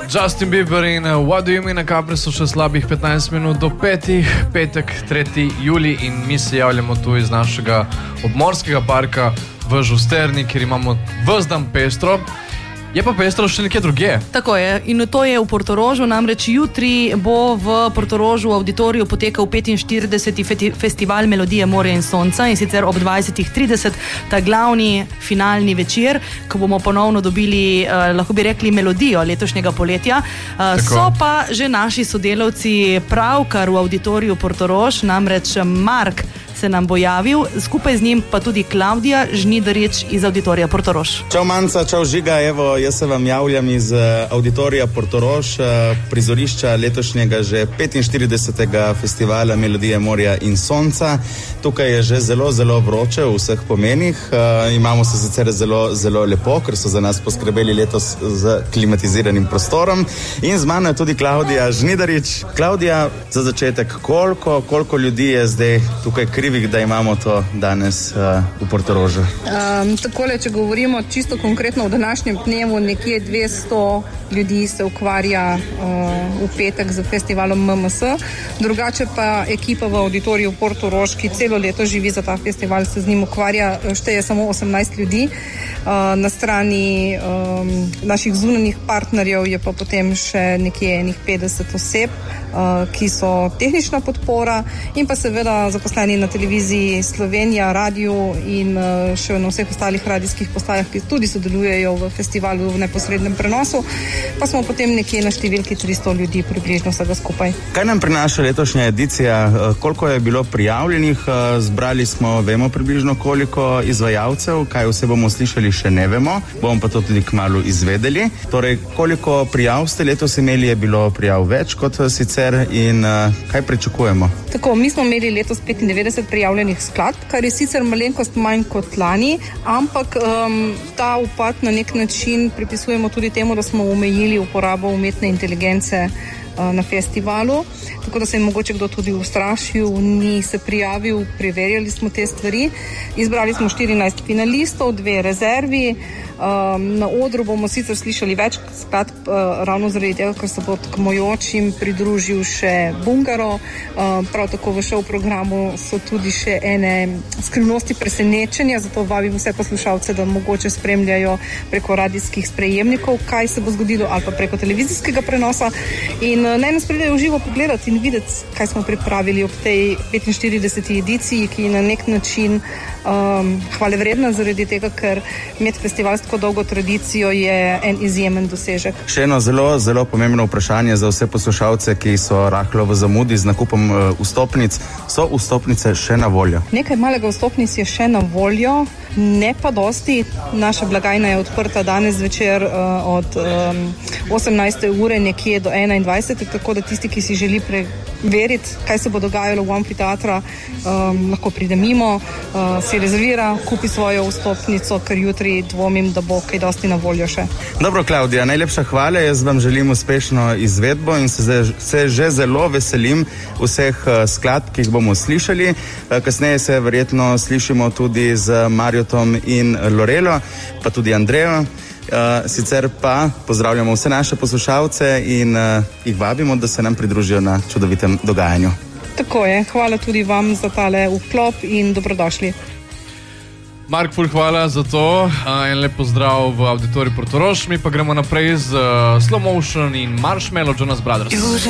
Justin Bieber in What Do You Mean, na Capri so še slabih 15 minut do 5, petek 3. julij in mi se javljamo tu iz našega obmorskega parka v Žusterni, kjer imamo ves dan pestro. Je pa pestro še nekje drugje. Tako je, in to je v Portorožu, namreč jutri bo v Portorožu v auditoriju potekal 45. festival Melodije morja in sonca, in sicer ob 20:30, ta glavni finalni večer, ko bomo ponovno dobili, lahko bi rekli, melodijo letošnjega poletja. So pa že naši sodelavci pravkar v auditoriju Portorož, namreč Mark se nam bo javil, skupaj z njim pa tudi Klaudija Žnidarič iz auditorija Portorož. Čau Manca, čau Žiga, evo, jaz se vam javljam iz auditorija Portorož, prizorišča letošnjega že 45. festivala Melodije morja in sonca. Tukaj je že zelo, zelo vroče v vseh pomenih. Imamo se sicer zelo, zelo lepo, ker so za nas poskrbeli letos z klimatiziranim prostorom. In z mano je tudi Klaudija Žnidarič. Klaudija, za začetek, koliko ljudi je zdaj tukaj da imamo to danes v Portorožu? Takole, če govorimo čisto konkretno v današnjem dnevu, nekje 200 ljudi se ukvarja v petek z festivalom MMS. Drugače pa ekipa v auditoriju Portorož, ki celo leto živi za ta festival, se z njim ukvarja, šteje samo 18 ljudi. Na strani naših zunanjih partnerjev je pa potem še nekje 50 oseb, ki so tehnična podpora, in pa seveda zaposleni na televiziji Slovenija, radiju in še na vseh ostalih radijskih postajah, ki tudi sodelujejo v festivalu v neposrednem prenosu, pa smo potem nekje na številki 300 ljudi približno vsega skupaj. Kaj nam prinaša letošnja edicija? Koliko je bilo prijavljenih? Zbrali smo, vemo približno koliko izvajalcev, kaj vse bomo slišali, še ne vemo, bomo pa to tudi kmalu izvedeli. Torej, koliko prijav ste letos imeli? Je bilo prijav več kot sicer in kaj pričakujemo? Tako, mi smo imeli letos 95 prijavljenih skladb, kar je sicer malenkost manj kot lani, ampak ta upad na nek način pripisujemo tudi temu, da smo omejili uporabo umetne inteligence na festivalu, tako da se je mogoče kdo tudi ustrašil, ni se prijavil, preverjali smo te stvari. Izbrali smo 14 finalistov, 2 rezervi. Na odru bomo sicer slišali več skladb, ravno zaradi tega, ker se bo tekmojočim pridružil še Bungaro. Prav tako v show programu so tudi še ene skrivnosti presenečenja, zato vabim vse poslušalce, da mogoče spremljajo preko radijskih sprejemnikov, kaj se bo zgodilo, ali pa preko televizijskega prenosa. In naj nas pridejo v živo pogledati in videti, kaj smo pripravili ob tej 45. ediciji, ki je na nek način hvalevredna zaradi tega, ker imeti festivalsko dolgo tradicijo je en izjemen dosežek. Še eno zelo, zelo pomembno vprašanje za vse poslušalce, ki so rahlo v zamudi z nakupom vstopnic. So vstopnice še na voljo? Nekaj malega vstopnic je še na voljo, ne pa dosti. Naša blagajna je odprta danes večer od 18. ure nekje do 21. Tako da tisti, ki si želi preveriti, kaj se bo dogajalo v amfiteatra, lahko pride mimo, si rezervira, kupi svojo vstopnico, ker jutri dvomim, da bo kaj dosti na voljo še. Dobro, Klaudija, najlepša hvala. Jaz vam želim uspešno izvedbo in se že zelo veselim vseh skladb, ki jih bomo slišali. Kasneje se verjetno slišimo tudi z Marjotom in Lorelo, pa tudi Andrejo. Sicer pa pozdravljamo vse naše poslušalce in jih vabimo, da se nam pridružijo na čudovitem dogajanju. Tako je, hvala tudi vam za tale vklop in dobrodošli. Mark, ful, hvala za to in lep pozdrav v auditoriju Portorož. Mi pa gremo naprej z Slow Motion in Marshmallow Jonas Brothers.